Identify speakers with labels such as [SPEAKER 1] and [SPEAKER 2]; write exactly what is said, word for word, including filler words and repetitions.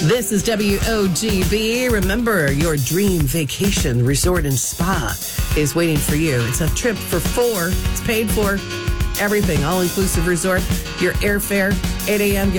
[SPEAKER 1] This is W O G B. Remember, your dream vacation resort and spa is waiting for you. It's a trip for four. It's paid for. Everything, all-inclusive resort. Your airfare, eight a.m.